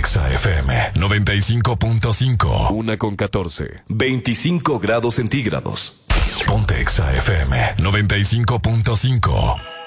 Exa FM 95.5. 1:14. 25 grados centígrados. Ponte Exa FM 95.5.